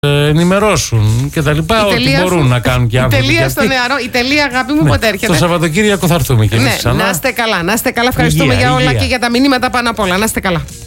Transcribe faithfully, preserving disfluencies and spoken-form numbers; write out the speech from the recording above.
ενημερώσουν και τα λοιπά. Ό,τι μπορούν να κάνουν και άνθρωποι. Η τελεία στο νεαρό, η τελεία αγάπη μου, ναι, πότε έρχεται. Το Σαββατοκύριακο θα έρθουμε και εμείς ναι, ξανά. Να είστε καλά, να είστε καλά. Ευχαριστούμε υγεία, για όλα υγεία. και για τα μηνύματα πάνω απ' όλα. Να είστε καλά.